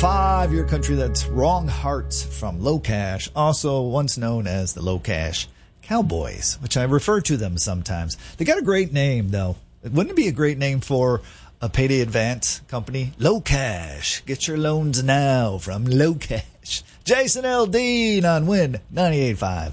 5, your country, that's Wrong Hearts from Low Cash, also once known as the Low Cash Cowboys, which I refer to them sometimes. They got a great name, though. Wouldn't it be a great name for a payday advance company? Low Cash. Get your loans now from Low Cash. Jason Aldean on Win 98.5.